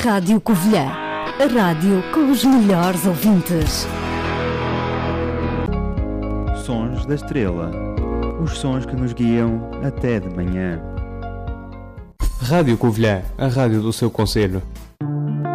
Rádio Covilhã, a rádio com os melhores ouvintes. Sons da Estrela, os sons que nos guiam até de manhã. Rádio Covilhã, a rádio do seu concelho.